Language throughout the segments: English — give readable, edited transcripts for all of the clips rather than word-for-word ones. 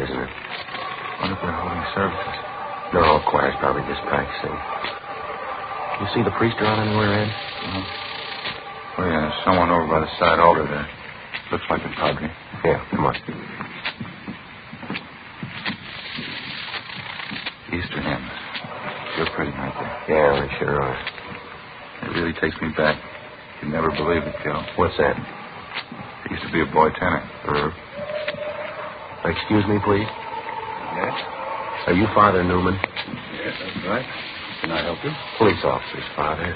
isn't it? What if they're holding services? No, choir's probably just practicing. You see the priest around anywhere, Ed? Oh, yeah, there's someone over by the side altar there. Looks like the padre. Yeah, come on. Easter hymns. You're pretty right there. Yeah, they sure are. It really takes me back. You'd never believe it, Joe. What's that? I used to be a boy tenor. Excuse me, please. Yes? Are you Father Newman? Yes, that's right. Can I help you? Police officers, Father.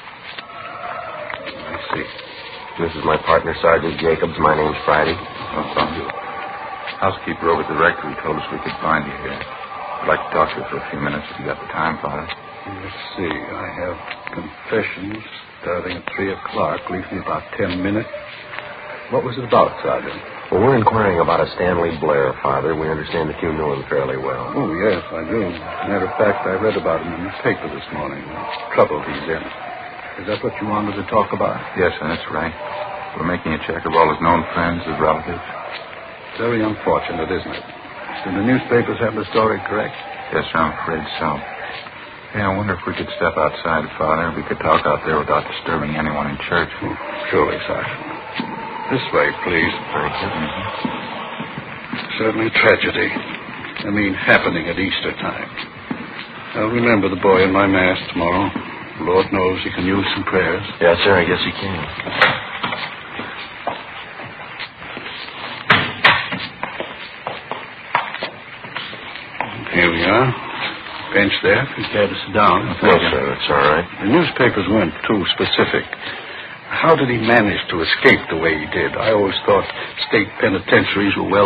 I see. This is my partner, Sergeant Jacobs. My name's Friday. Oh, thank you. Housekeeper over at the rectory told us we could find you here. I'd like to talk to you for a few minutes if you got the time, Father. Let's see. I have confessions starting at 3 o'clock. Leaves me about 10 minutes. What was it about, Sergeant? Well, we're inquiring about a Stanley Blair, Father. We understand that you knew him fairly well. Oh, yes, I do. Matter of fact, I read about him in the paper this morning. The trouble he's in. Is that what you wanted to talk about? Yes, sir, that's right. We're making a check of all his known friends, his relatives. Very unfortunate, isn't it? Did the newspapers have the story correct? Yes, sir, I'm afraid so. Hey, I wonder if we could step outside, Father. We could talk out there without disturbing anyone in church. Oh, surely, Sergeant. This way, please. Thank you. Certainly tragedy. I mean, happening at Easter time. I'll remember the boy in my mass tomorrow. Lord knows he can use some prayers. Yes, sir, I guess he can. Here we are. Bench there, if you care to sit down. No, sir, it's all right. The newspapers weren't too specific. How did he manage to escape the way he did? I always thought state penitentiaries were well